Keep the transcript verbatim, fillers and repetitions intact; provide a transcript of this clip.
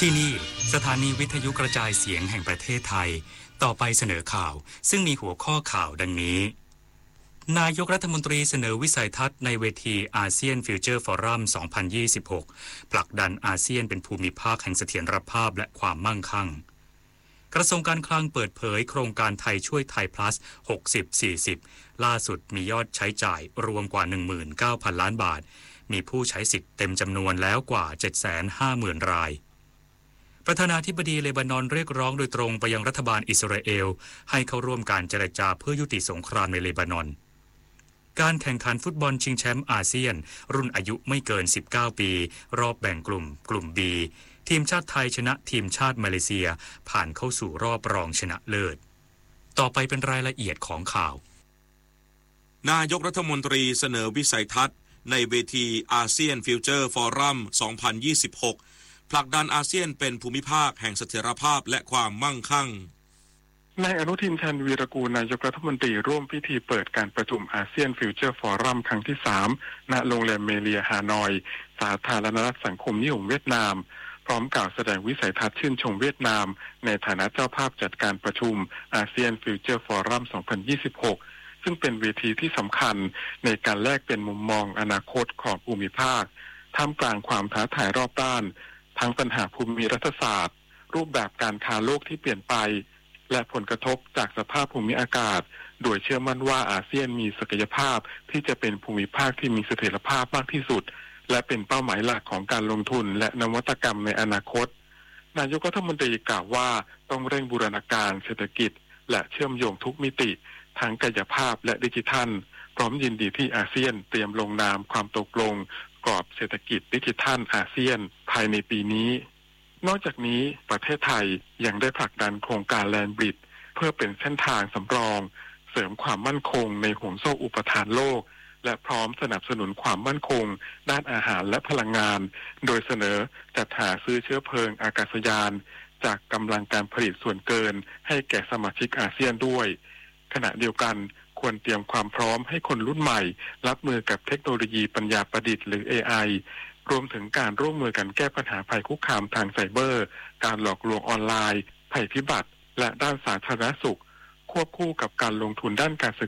ที่นี่สถานีวิทยุกระจายเสียงแห่งประเทศไทยต่อไปเสนอข่าวซึ่งมีหัวข้อข่าวดังนี้นายกรัฐมนตรีเสนอวิสัยทัศน์ในเวทีอาเซียนฟิวเจอร์ฟอรัม สองพันยี่สิบหก ผลักดันอาเซียนเป็นภูมิภาคแห่งเสถียรภาพและความมั่งคั่งกระทรวงการคลังเปิดเผยโครงการไทยช่วยไทย plus หกสิบ สี่สิบ ล่าสุดมียอดใช้จ่ายรวมกว่า หนึ่งหมื่นเก้าพัน ล้านบาทมีผู้ใช้สิทธิ์เต็มจำนวนแล้วกว่า เจ็ดแสนห้าหมื่น รายประธานาธิบดีเลบานอนเรียกร้องโดยตรงไปยังรัฐบาลอิสราเอลให้เข้าร่วมการเจรจาเพื่อยุติสงครามในเลบานอนการแข่งขันฟุตบอลชิงแชมป์อาเซียนรุ่นอายุไม่เกินสิบเก้าปีรอบแบ่งกลุ่มกลุ่ม B ทีมชาติไทยชนะทีมชาติมาเลเซียผ่านเข้าสู่รอบรองชนะเลิศต่อไปเป็นรายละเอียดของข่าวนายกรัฐมนตรีเสนอวิสัยทัศน์ในเวทีอาเซียนฟิวเจอร์ฟอรัม สองพันยี่สิบหกผลักดันอาเซียนเป็นภูมิภาคแห่งเสถียรภาพและความมั่งคั่งนายอนุทินชาญวีรกูลนายกรัฐมนตรีร่วมพิธีเปิดการประชุมอาเซียนฟิวเจอร์ฟอรัมครั้งที่สามณโรงแรมเมเลียฮานอยสาธารณรัฐสังคมนิยมเวียดนามพร้อมกล่าวแสดงวิสัยทัศน์ชื่นชมเวียดนามในฐานะเจ้าภาพจัดการประชุมอาเซียนฟิวเจอร์ฟอรัม สองพันยี่สิบหกซึ่งเป็นเวทีที่สำคัญในการแลกเปลี่ยนมุมมองอนาคตของภูมิภาคท่ามกลางความท้าทายรอบด้านทั้งปัญหาภูมิรัฐศาสตร์รูปแบบการค้าโลกที่เปลี่ยนไปและผลกระทบจากสภาพภูมิอากาศโดยเชื่อมั่นว่าอาเซียนมีศักยภาพที่จะเป็นภูมิภาคที่มีเสถียรภาพมากที่สุดและเป็นเป้าหมายหลักของการลงทุนและนวัตกรรมในอนาคตนายกรัฐมนตรีกล่าวว่าต้องเร่งบูรณาการเศรษฐกิจและเชื่อมโยงทุกมิติทั้งกายภาพและดิจิทัลพร้อมยินดีที่อาเซียนเตรียมลงนามความตกลงกรอบเศรษฐกิจดิจิทัลอาเซียนภายในปีนี้นอกจากนี้ประเทศไทยยังได้ผลักดันโครงการแลนด์บริดจ์เพื่อเป็นเส้นทางสำรองเสริมความมั่นคงในห่วงโซ่อุปทานโลกและพร้อมสนับสนุนความมั่นคงด้านอาหารและพลังงานโดยเสนอจัดหาซื้อเชื้อเพลิงอากาศยานจากกำลังการผลิตส่วนเกินให้แก่สมาชิกอาเซียนด้วยขณะเดียวกันควรเตรียมความพร้อมให้คนรุ่นใหม่รับมือกับเทคโนโลยีปัญญาประดิษฐ์หรือ เอ ไอ รวมถึงการร่วมมือกันแก้ปัญหาภัยคุกคามทางไซเบอร์การหลอกลวงออนไลน์ภัยพิบัติและด้านสาธารณสุขควบคู่กับการลงทุนด้านการศึก